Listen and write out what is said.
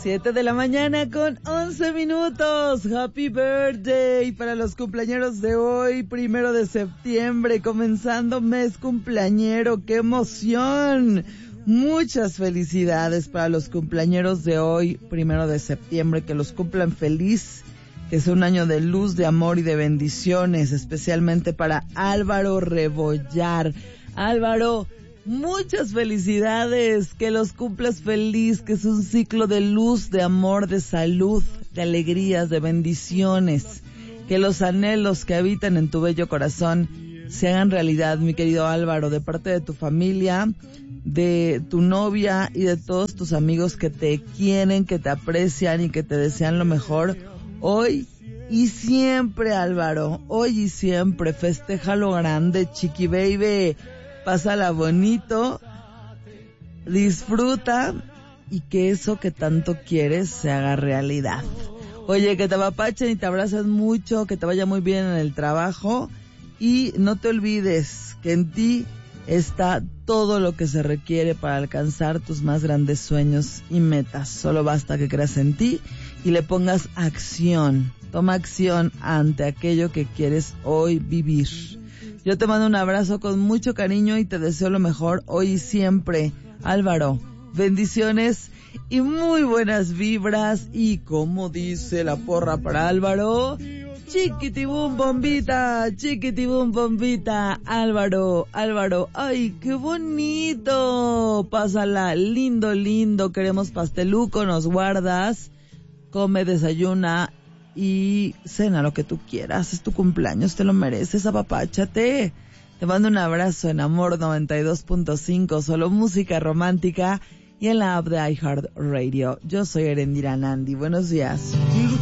7 de la mañana con 11 minutos. Happy birthday para los cumpleañeros de hoy, 1 de septiembre, comenzando mes cumpleañero. ¡Qué emoción! Muchas felicidades para los cumpleañeros de hoy, 1 de septiembre, que los cumplan feliz, que sea un año de luz, de amor y de bendiciones, especialmente para Álvaro Rebollar. Álvaro, muchas felicidades, que los cumplas feliz, que es un ciclo de luz, de amor, de salud, de alegrías, de bendiciones, que los anhelos que habitan en tu bello corazón se hagan realidad, mi querido Álvaro, de parte de tu familia, de tu novia y de todos tus amigos que te quieren, que te aprecian y que te desean lo mejor, hoy y siempre, Álvaro, hoy y siempre, festéjalo grande, chiqui baby. Pásala bonito, disfruta y que eso que tanto quieres se haga realidad. Oye, que te apapachen y te abracen mucho, que te vaya muy bien en el trabajo y no te olvides que en ti está todo lo que se requiere para alcanzar tus más grandes sueños y metas. Solo basta que creas en ti y le pongas acción. Toma acción ante aquello que quieres hoy vivir. Yo te mando un abrazo con mucho cariño y te deseo lo mejor hoy y siempre. Álvaro, bendiciones y muy buenas vibras. Y como dice la porra para Álvaro, chiquitibum bombita, chiquitibum bombita. Álvaro, ay, qué bonito. Pásala, lindo, lindo. Queremos pasteluco, nos guardas. Come, desayuna y cena lo que tú quieras. Es tu cumpleaños, te lo mereces, apapáchate. Te mando un abrazo en Amor 92.5, solo música romántica y en la app de iHeartRadio. Yo soy Erendira Nandi. Buenos días.